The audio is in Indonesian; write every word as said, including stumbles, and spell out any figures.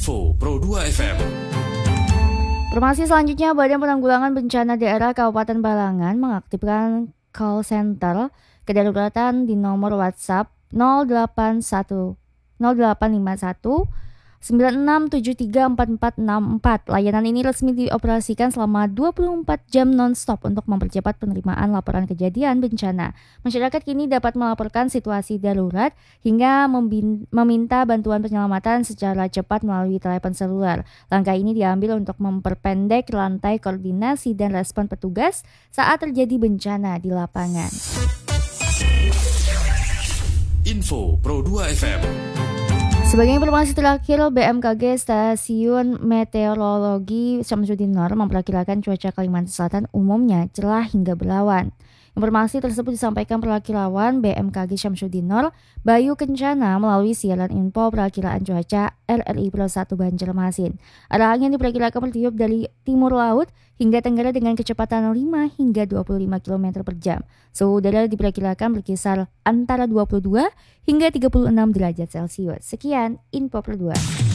Info Pro dua F M. Informasi selanjutnya, Badan Penanggulangan Bencana Daerah Kabupaten Balangan mengaktifkan call center kedaruratan di nomor WhatsApp nol delapan satu nol delapan lima satu sembilan enam tujuh tiga empat empat enam empat. Layanan ini resmi dioperasikan selama dua puluh empat jam non-stop untuk mempercepat penerimaan laporan kejadian bencana. Masyarakat kini dapat melaporkan situasi darurat hingga membin- meminta bantuan penyelamatan secara cepat melalui telepon seluler. Langkah ini diambil untuk memperpendek rantai koordinasi dan respon petugas saat terjadi bencana di lapangan. Info Pro dua F M. Sebagai informasi terakhir, B M K G Stasiun Meteorologi Syamsuddin Nur memperkirakan cuaca Kalimantan Selatan umumnya cerah hingga berawan. Informasi tersebut disampaikan Perakirawan B M K G Syamsuddin Nur, Bayu Kencana melalui siaran info perakiraan cuaca R R I Pro satu Banjarmasin. Arah angin diperkirakan bertiup dari timur laut hingga tenggara dengan kecepatan lima hingga dua puluh lima kilometer per jam. Suhu udara diperkirakan berkisar antara dua puluh dua hingga tiga puluh enam derajat Celcius. Sekian Info Pro dua.